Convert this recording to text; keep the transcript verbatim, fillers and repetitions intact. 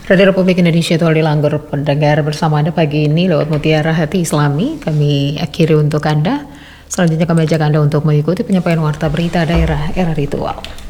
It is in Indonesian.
Radio Republik Indonesia Tol Langgur pendengar bersama Anda pagi ini lewat Mutiara Hati Islami. Kami akhiri untuk Anda. Selanjutnya kami ajak Anda untuk mengikuti penyampaian warta berita daerah era ritual.